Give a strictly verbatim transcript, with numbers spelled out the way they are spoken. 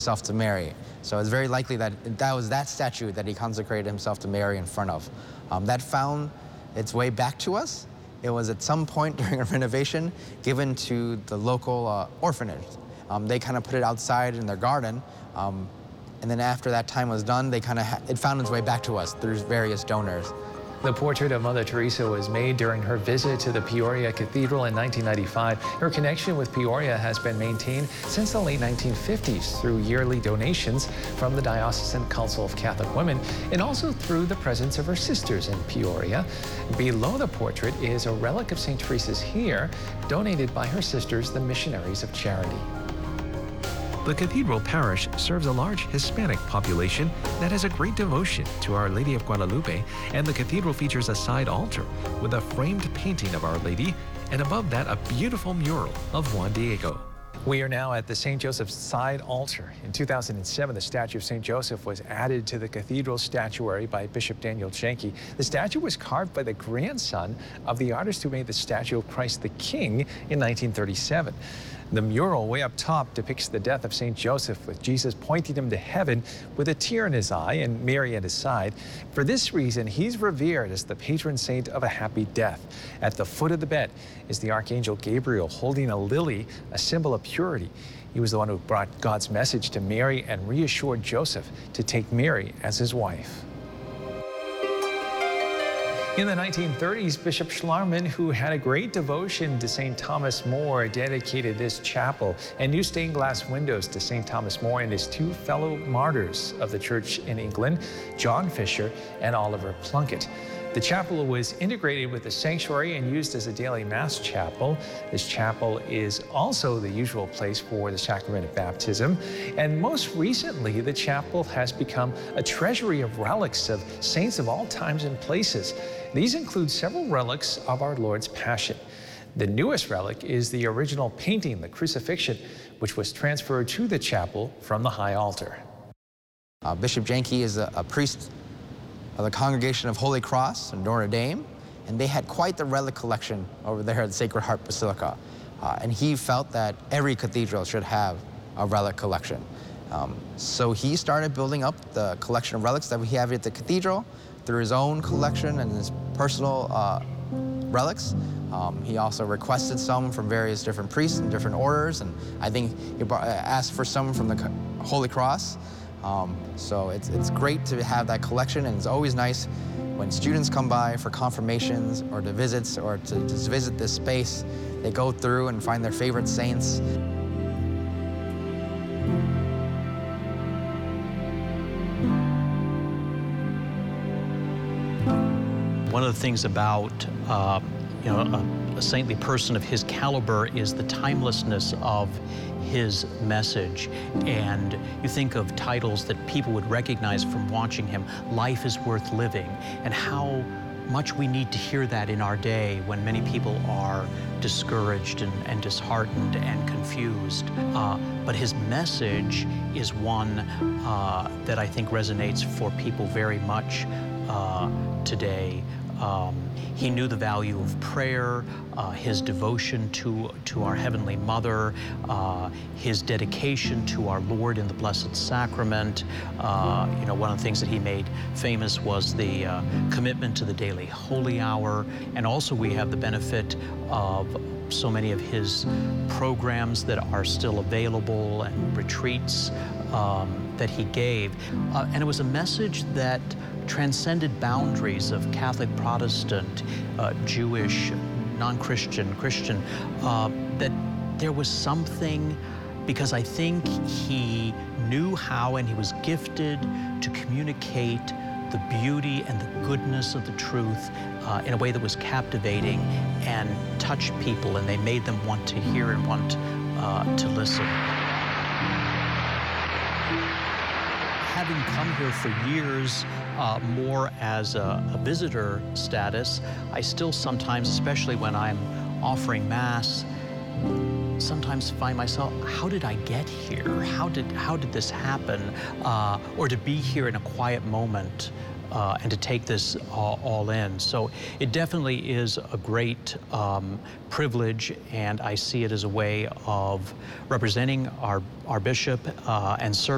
himself to Mary. So it's very likely that that was that statue that he consecrated himself to Mary in front of. Um, that found its way back to us. It was at some point during a renovation given to the local uh, orphanage. Um, they kind of put it outside in their garden, um, and then after that time was done, they kind of it found its way back to us through various donors. The portrait of Mother Teresa was made during her visit to the Peoria Cathedral in nineteen ninety-five. Her connection with Peoria has been maintained since the late nineteen fifties through yearly donations from the Diocesan Council of Catholic Women and also through the presence of her sisters in Peoria. Below the portrait is a relic of Saint Teresa's hair donated by her sisters, the Missionaries of Charity. The Cathedral Parish serves a large Hispanic population that has a great devotion to Our Lady of Guadalupe, and the cathedral features a side altar with a framed painting of Our Lady, and above that a beautiful mural of Juan Diego. We are now at the Saint Joseph's side altar. In two thousand seven, the statue of Saint Joseph was added to the cathedral statuary by Bishop Daniel Janke. The statue was carved by the grandson of the artist who made the statue of Christ the King in nineteen thirty-seven. The mural way up top depicts the death of Saint Joseph, with Jesus pointing him to heaven with a tear in his eye and Mary at his side. For this reason, he's revered as the patron saint of a happy death. At the foot of the bed is the Archangel Gabriel holding a lily, a symbol of purity. He was the one who brought God's message to Mary and reassured Joseph to take Mary as his wife. In the nineteen thirties, Bishop Schlarman, who had a great devotion to Saint Thomas More, dedicated this chapel and new stained glass windows to Saint Thomas More and his two fellow martyrs of the church in England, John Fisher and Oliver Plunkett. The chapel was integrated with the sanctuary and used as a daily mass chapel. This chapel is also the usual place for the sacrament of baptism. And most recently, the chapel has become a treasury of relics of saints of all times and places. These include several relics of our Lord's Passion. The newest relic is the original painting, the Crucifixion, which was transferred to the chapel from the high altar. Uh, Bishop Janke is a, a priest of the Congregation of Holy Cross in Notre Dame, and they had quite the relic collection over there at the Sacred Heart Basilica. Uh, and he felt that every cathedral should have a relic collection. Um, so he started building up the collection of relics that we have at the cathedral through his own collection and his personal uh, relics. Um, he also requested some from various different priests and different orders, and I think he brought, uh, asked for some from the Holy Cross. Um, so it's, it's great to have that collection, and it's always nice when students come by for confirmations or to visits or to just visit this space. They go through and find their favorite saints. One of the things about uh, you know, a, a saintly person of his caliber is the timelessness of his message. And you think of titles that people would recognize from watching him, Life is Worth Living, and how much we need to hear that in our day when many people are discouraged and, and disheartened and confused. Uh, but his message is one uh, that I think resonates for people very much uh, today. Um, he knew the value of prayer, uh, his devotion to, to our Heavenly Mother, uh, his dedication to our Lord in the Blessed Sacrament. Uh, you know, one of the things that he made famous was the uh, commitment to the daily holy hour. And also we have the benefit of so many of his programs that are still available and retreats um, that he gave. Uh, and it was a message that transcended boundaries of Catholic, Protestant, uh, Jewish, non-Christian, Christian, uh, that there was something, because I think he knew how and he was gifted to communicate the beauty and the goodness of the truth uh, in a way that was captivating and touched people, and they made them want to hear and want uh, to listen. Having come here for years, uh, more as a, a visitor status, I still sometimes, especially when I'm offering Mass, sometimes find myself, how did I get here? How did, how did this happen? Uh, or to be here in a quiet moment uh, and to take this all, all in. So it definitely is a great um, privilege, and I see it as a way of representing our, our bishop uh, and serving